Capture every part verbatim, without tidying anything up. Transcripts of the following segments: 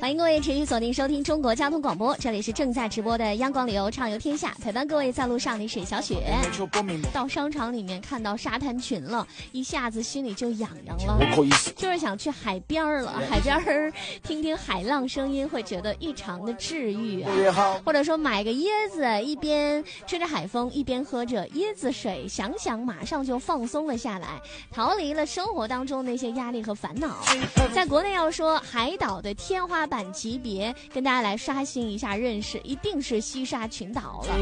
欢迎各位持续锁定收听中国交通广播，这里是正在直播的央广旅游畅游天下，陪伴各位在路上的是小雪。到商场里面看到沙滩群了，一下子心里就痒痒了，就是想去海边了。海边听听海浪声音，会觉得异常的治愈啊。或者说买个椰子，一边吹着海风，一边喝着椰子水，想想马上就放松了下来，逃离了生活当中那些压力和烦恼。在国内要说海岛的天花板级别，跟大家来刷新一下认识，一定是西沙群岛了。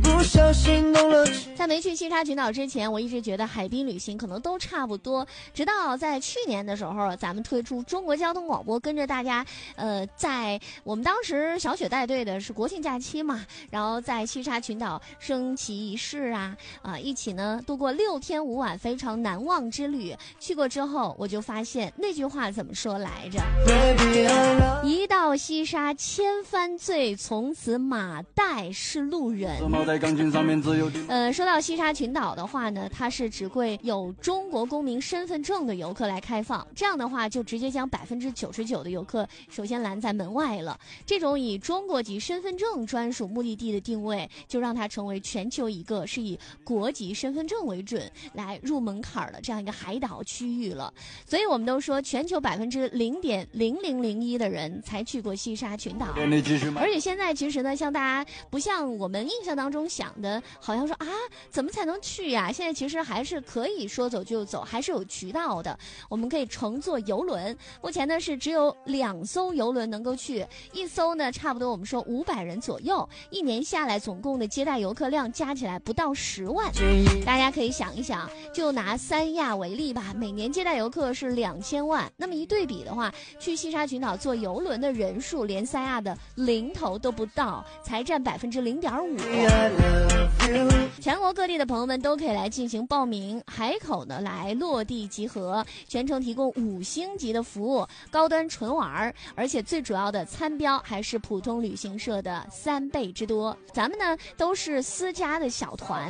在没去西沙群岛之前，我一直觉得海滨旅行可能都差不多，直到在去年的时候，咱们推出中国交通广播，跟着大家呃，在我们当时小雪带队的是国庆假期嘛，然后在西沙群岛升旗仪式啊啊、呃，一起呢度过六天五晚非常难忘之旅。去过之后，我就发现那句话怎么说来着？一到西沙千帆醉，从此马代是路人。呃，说到西沙群岛的话呢，它是只对有中国公民身份证的游客来开放，这样的话就直接将百分之九十九的游客首先拦在门外了。这种以中国籍身份证专属目的地的定位，就让它成为全球一个是以国籍身份证为准来入门槛的这样一个海岛区域了。所以我们都说，全球百分之零点零零零一的人才去过西沙群岛。而且现在其实呢，像大家不像我们印象当中想的，好像说啊，怎么才能去呀？现在其实还是可以说走就走，还是有渠道的。我们可以乘坐游轮，目前呢是只有两艘游轮能够去，一艘呢差不多我们说五百人左右，一年下来总共的接待游客量加起来不到十万。大家可以想一想，就拿三亚为例吧，每年接待游客是两千万，那么一对比的话，去西沙群岛坐游轮的人数连三亚的零头都不到，才占百分之零点五。全国各地的朋友们都可以来进行报名，海口呢来落地集合，全程提供五星级的服务，高端纯玩，而且最主要的参标还是普通旅行社的三倍之多。咱们呢都是私家的小团。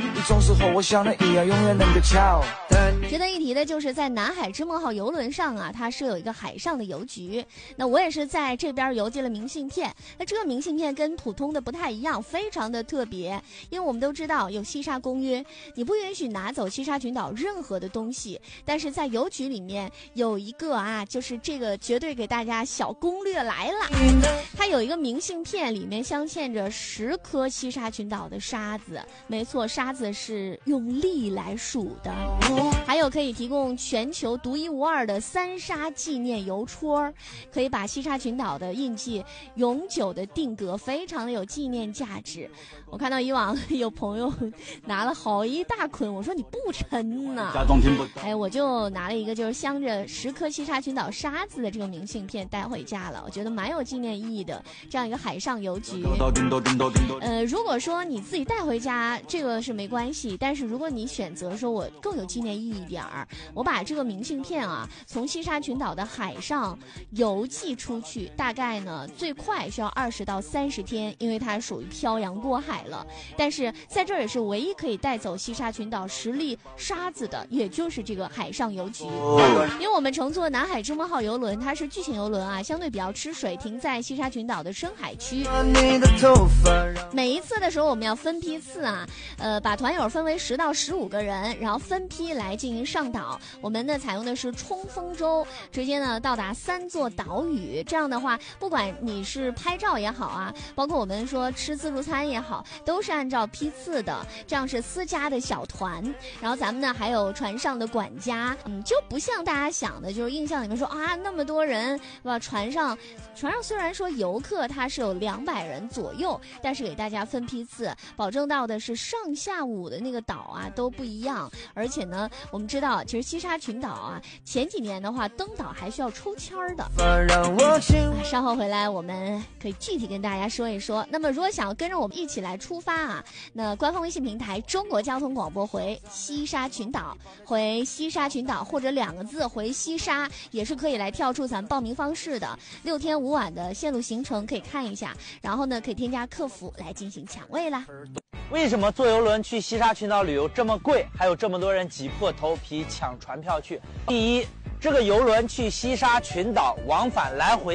值得一提的就是在南海之梦号游轮上啊，它是有一个海上的邮局。那我也是在这边邮寄了明信片，那这个明信片跟普通的不太一样，非常的特别。因为我们都知道有西沙公约，你不允许拿走西沙群岛任何的东西，但是在邮局里面有一个啊，就是这个绝对给大家小攻略来了。它有一个明信片，里面镶嵌着十颗西沙群岛的沙子，没错，沙子是用粒来数的。还有可以提供全球独一无二的三沙纪念邮戳，可以把西沙群岛的印记永久的定格，非常的有纪念价值。我看到以往有朋友拿了好一大捆，我说你不沉呢？哎，我就拿了一个就是镶着十颗西沙群岛沙子的这个明信片带回家了，我觉得蛮有纪念意义的。这样一个海上邮局，呃，如果说你自己带回家，这个是没关系，但是如果你选择说我更有纪念意义一点儿，我把这个明信片啊从西沙群岛的海上邮寄出去，大概呢最快需要二十到三十天，因为它属于漂洋过海了。但是在这儿也是唯一可以带走西沙群岛十粒沙子的，也就是这个海上邮局。因为我们乘坐南海之梦号游轮，它是巨型游轮啊，相对比较吃水，停在西沙群岛的深海区。每一次的时候我们要分批次啊，呃，把团友分为十到十五个人，然后分批来进行上岛。我们呢采用的是冲锋舟，直接呢到达三座岛屿。这样的话，不管你是拍照也好啊，包括我们说吃自助餐也好，都是按照批次的，这样是私家的小团。然后咱们呢还有船上的管家，嗯，就不像大家想的，就是印象里面说啊那么多人，是吧？船上船上虽然说游客它是有两百人左右，但是给大家分批次，保证到的是上下午的那个岛啊都不一样。而且呢，我们知道其实西沙群岛啊，前几年的话登岛还需要抽签的。啊，稍后回来我们可以具体跟大家说一说。那么如果想要跟着我们一起来出发啊，那官方微信平台中国交通广播回西沙群岛，回西沙群岛或者两个字回西沙，也是可以来跳出咱们报名方式的。六天五晚的线路行程可以看一下，然后呢可以添加客服来进行抢位啦。 为什么坐游轮去西沙群岛旅游这么贵，还有这么多人挤破头皮抢船票去？第一，这个游轮去西沙群岛往返来回